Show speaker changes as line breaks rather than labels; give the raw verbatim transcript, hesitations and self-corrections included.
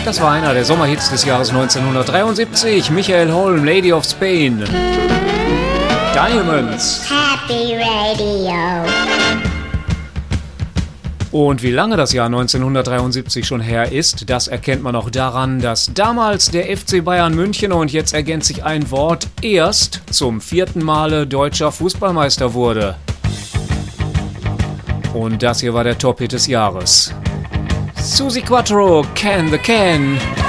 Das war einer der Sommerhits des Jahres neunzehnhundertdreiundsiebzig. Michael Holm, Lady of Spain. Diamonds.
Happy Radio.
Und wie lange das Jahr neunzehnhundertdreiundsiebzig schon her ist, das erkennt man auch daran, dass damals der F C Bayern München, und jetzt ergänzt sich ein Wort, erst zum vierten Male deutscher Fußballmeister wurde. Und das hier war der Top-Hit des Jahres. Suzi Quatro, Can the Can.